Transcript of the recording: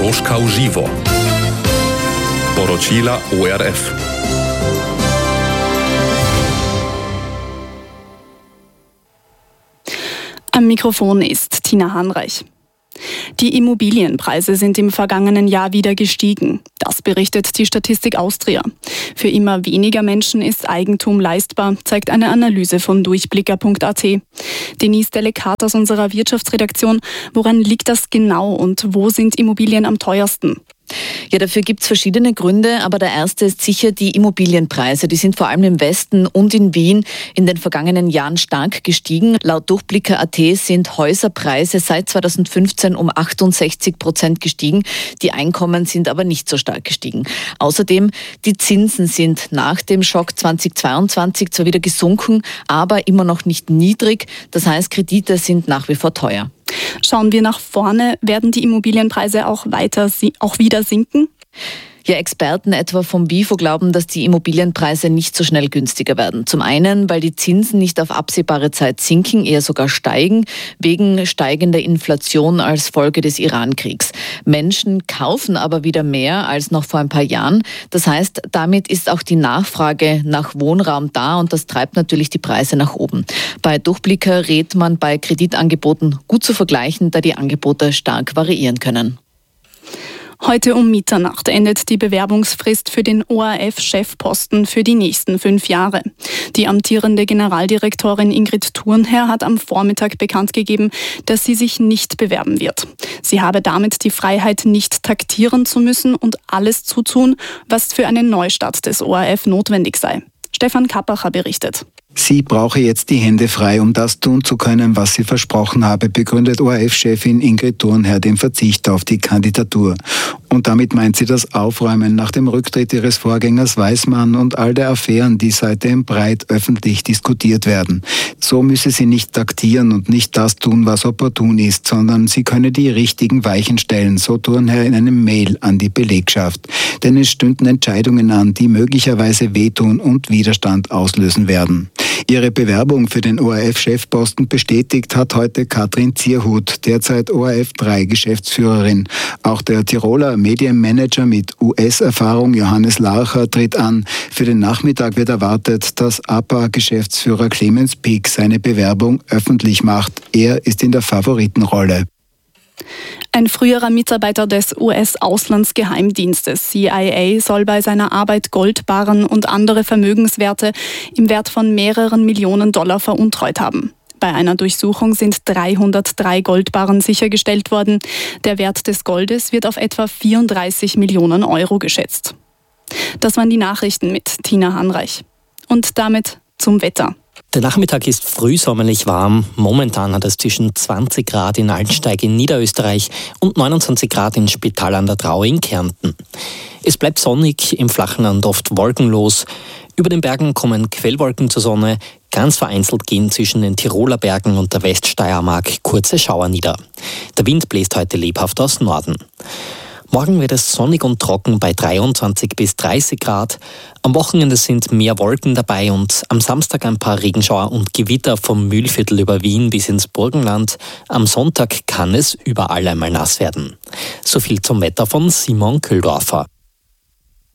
Troszka Uživo. Poročila ORF. Am Mikrofon ist Tina Hanreich. Die Immobilienpreise sind im vergangenen Jahr wieder gestiegen. Das berichtet die Statistik Austria. Für immer weniger Menschen ist Eigentum leistbar, zeigt eine Analyse von Durchblicker.at. Denise Delekat aus unserer Wirtschaftsredaktion. Woran liegt das genau und wo sind Immobilien am teuersten? Ja, dafür gibt es verschiedene Gründe, aber der erste ist sicher die Immobilienpreise. Die sind vor allem im Westen und in Wien in den vergangenen Jahren stark gestiegen. Laut Durchblicker.at sind Häuserpreise seit 2015 um 68% gestiegen. Die Einkommen sind aber nicht so stark gestiegen. Außerdem, die Zinsen sind nach dem Schock 2022 zwar wieder gesunken, aber immer noch nicht niedrig. Das heißt, Kredite sind nach wie vor teuer. Schauen wir nach vorne, werden die Immobilienpreise auch wieder sinken? Ja, Experten etwa vom WIFO glauben, dass die Immobilienpreise nicht so schnell günstiger werden. Zum einen, weil die Zinsen nicht auf absehbare Zeit sinken, eher sogar steigen, wegen steigender Inflation als Folge des Iran-Kriegs. Menschen kaufen aber wieder mehr als noch vor ein paar Jahren. Das heißt, damit ist auch die Nachfrage nach Wohnraum da und das treibt natürlich die Preise nach oben. Bei Durchblicker rät man bei Kreditangeboten gut zu vergleichen, da die Angebote stark variieren können. Heute um Mitternacht endet die Bewerbungsfrist für den ORF-Chefposten für die nächsten 5 Jahre. Die amtierende Generaldirektorin Ingrid Thurnherr hat am Vormittag bekannt gegeben, dass sie sich nicht bewerben wird. Sie habe damit die Freiheit, nicht taktieren zu müssen und alles zu tun, was für einen Neustart des ORF notwendig sei. Stefan Kappacher berichtet. Sie brauche jetzt die Hände frei, um das tun zu können, was sie versprochen habe, begründet ORF-Chefin Ingrid Thurnherr den Verzicht auf die Kandidatur. Und damit meint sie das Aufräumen nach dem Rücktritt ihres Vorgängers Weismann und all der Affären, die seitdem breit öffentlich diskutiert werden. So müsse sie nicht taktieren und nicht das tun, was opportun ist, sondern sie könne die richtigen Weichen stellen, so Thurnherr in einem Mail an die Belegschaft. Denn es stünden Entscheidungen an, die möglicherweise wehtun und Widerstand auslösen werden. Ihre Bewerbung für den ORF-Chefposten bestätigt hat heute Katrin Zierhut, derzeit ORF3-Geschäftsführerin. Auch der Tiroler Medienmanager mit US-Erfahrung Johannes Larcher tritt an. Für den Nachmittag wird erwartet, dass APA-Geschäftsführer Clemens Pick seine Bewerbung öffentlich macht. Er ist in der Favoritenrolle. Ein früherer Mitarbeiter des US-Auslandsgeheimdienstes CIA soll bei seiner Arbeit Goldbarren und andere Vermögenswerte im Wert von mehreren Millionen Dollar veruntreut haben. Bei einer Durchsuchung sind 303 Goldbarren sichergestellt worden. Der Wert des Goldes wird auf etwa 34 Millionen Euro geschätzt. Das waren die Nachrichten mit Tina Hanreich. Und damit zum Wetter. Der Nachmittag ist frühsommerlich warm. Momentan hat es zwischen 20 Grad in Altensteig in Niederösterreich und 29 Grad in Spital an der Drau in Kärnten. Es bleibt sonnig, im flachen Land oft wolkenlos. Über den Bergen kommen Quellwolken zur Sonne. Ganz vereinzelt gehen zwischen den Tiroler Bergen und der Weststeiermark kurze Schauer nieder. Der Wind bläst heute lebhaft aus Norden. Morgen wird es sonnig und trocken bei 23 bis 30 Grad. Am Wochenende sind mehr Wolken dabei und am Samstag ein paar Regenschauer und Gewitter vom Mühlviertel über Wien bis ins Burgenland. Am Sonntag kann es überall einmal nass werden. So viel zum Wetter von Simon Köhldorfer.